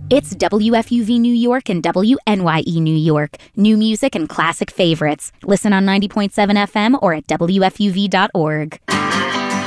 It's WFUV New York and WNYE New York. New music and classic favorites. Listen on 90.7 FM or at WFUV.org.